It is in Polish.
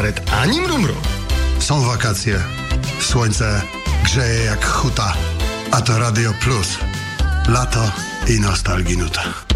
kabaret ani mrumru. Są wakacje, słońce grzeje jak huta, a to Radio Plus. Lato i nostalginuta.